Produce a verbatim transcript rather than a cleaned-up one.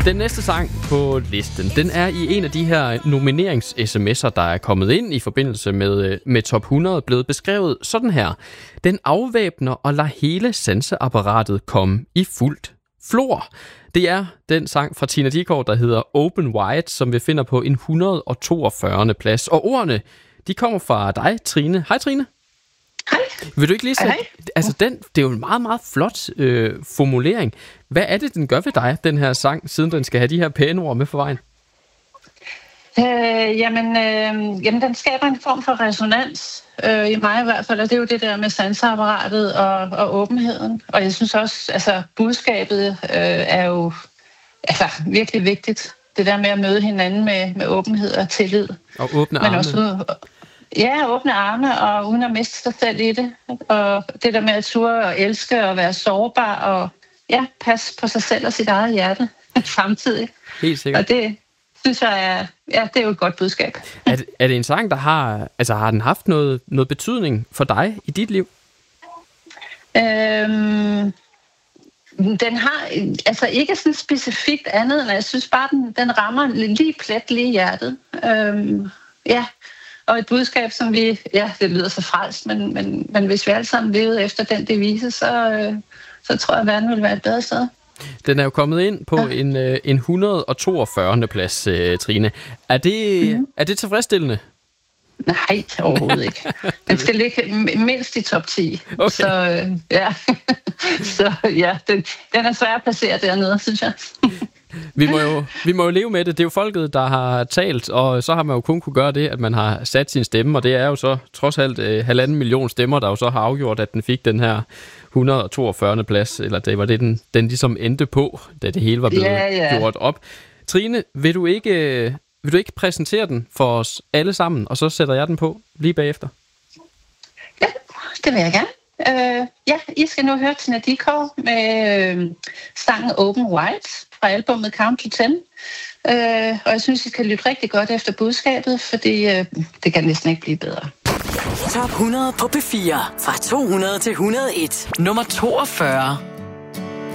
Den næste sang på listen, den er i en af de her nominerings-sms'er, der er kommet ind i forbindelse med, med top hundrede, blevet beskrevet sådan her. Den afvæbner og lader hele sanseapparatet komme i fuldt flor. Det er den sang fra Tina Dickow, der hedder Open Wide, som vi finder på en et hundrede og toogfyrre plads. Og ordene, de kommer fra dig, Trine. Hej, Trine. Hej. Vil du ikke lige sætte... Hej. Altså, den, det er jo en meget, meget flot øh, formulering. Hvad er det, den gør ved dig, den her sang, siden den skal have de her pæne ord med for vejen? Øh, jamen, øh, jamen, den skaber en form for resonans, øh, i mig i hvert fald, og det er jo det der med sanseapparatet og, og åbenheden. Og jeg synes også, altså, budskabet øh, er jo altså, virkelig vigtigt. Det der med at møde hinanden med, med åbenhed og tillid. Og åbne arme. Men også, ja, åbne arme, og uden at miste sig selv i det. Og det der med at ture og elske og være sårbar, og ja, passe på sig selv og sit eget hjerte samtidig. Helt sikkert. Og det synes jeg er, ja, det er jo et godt budskab. Er det, er det en sang, der har, altså har den haft noget, noget betydning for dig i dit liv? Øhm, den har altså ikke sådan specifikt andet, men jeg synes bare, den, den rammer lige plet lige i hjertet. Øhm, ja, og et budskab, som vi, ja, det lyder så frelst, men, men, men hvis vi alle sammen levede efter den devise, så, øh, så tror jeg, at verden ville være et bedre sted. Den er jo kommet ind på ja. en, en et hundrede og toogfyrre plads, uh, Trine. Er det, mm-hmm. er det tilfredsstillende? Nej, overhovedet ikke. Den skal ligge mindst i top ti. Okay. Så øh, ja, så, ja den, den er svær at placere dernede, synes jeg. Vi må, jo, vi må jo leve med det. Det er jo folket, der har talt, og så har man jo kun kunne gøre det, at man har sat sin stemme, og det er jo så trods alt eh, halvanden million stemmer, der jo så har afgjort, at den fik den her et hundrede og toogfyrre plads, eller det var det, den, den ligesom endte på, da det hele var blevet ja, ja. gjort op. Trine, vil du ikke, vil du ikke præsentere den for os alle sammen, og så sætter jeg den på lige bagefter? Ja, det vil jeg gerne. Uh, ja, I skal nu høre Tina Dickow med uh, sangen Open Wide fra albumet Count to ten. Uh, og jeg synes, I skal lytte rigtig godt efter budskabet, fordi uh, det kan næsten ikke blive bedre. Top hundrede på P fire. Fra to hundrede til et hundrede og en. Nummer toogfyrre.